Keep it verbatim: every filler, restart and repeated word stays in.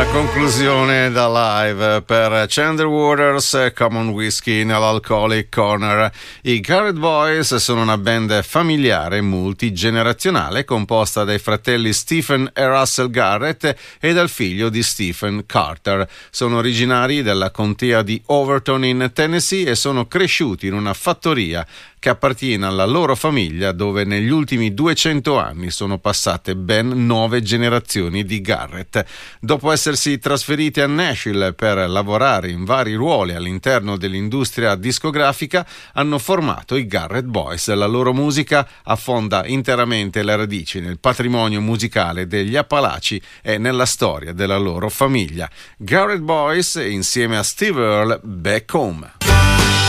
Conclusione da live per Chandler Waters, Common Whiskey nell'Alcoholic Corner. I Garrett Boys sono una band familiare e multigenerazionale composta dai fratelli Stephen e Russell Garrett e dal figlio di Stephen, Carter. Sono originari della contea di Overton in Tennessee e sono cresciuti in una fattoria che appartiene alla loro famiglia, dove negli ultimi duecento anni sono passate ben nove generazioni di Garrett. Dopo essersi trasferiti a Nashville per lavorare in vari ruoli all'interno dell'industria discografica, hanno formato i Garrett Boys. La loro musica affonda interamente le radici nel patrimonio musicale degli Appalachi e nella storia della loro famiglia. Garrett Boys insieme a Steve Earle, Back Home.